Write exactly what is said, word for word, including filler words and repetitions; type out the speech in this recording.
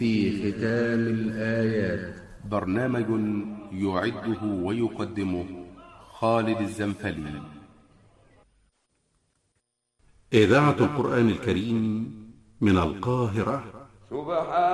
في ختام الآيات. برنامج يعده ويقدمه خالد الزنفلي. إذاعة القرآن الكريم من القاهرة. سبحان